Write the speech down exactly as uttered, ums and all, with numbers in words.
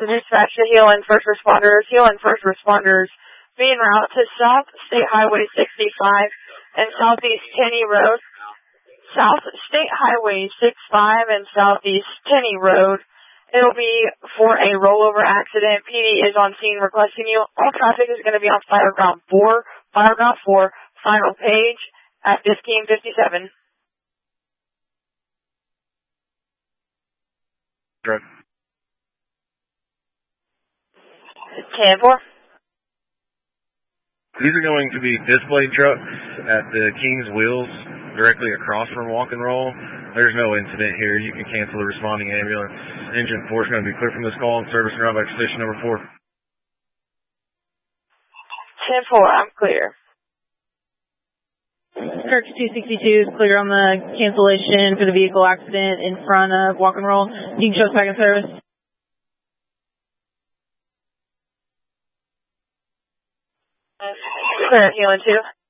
to dispatch to Healing First Responders. Healing First Responders being route to South State Highway sixty-five and Southeast Tenney Road. South State Highway sixty-five and Southeast Tenney Road. It'll be for a rollover accident. P D is on scene requesting you. All traffic is going to be on Fire Ground four, Fire Ground four, final page at fifteen fifty-seven. Right. ten four. These are going to be display trucks at the King's Wheels directly across from Walk and Roll. There's no incident here. You can cancel the responding ambulance. Engine four is going to be clear from this call and service and route back to station number four. ten four, I'm clear. Kirk two sixty-two is clear on the cancellation for the vehicle accident in front of Walk and Roll. You can show us back in service. Clear, Healing two.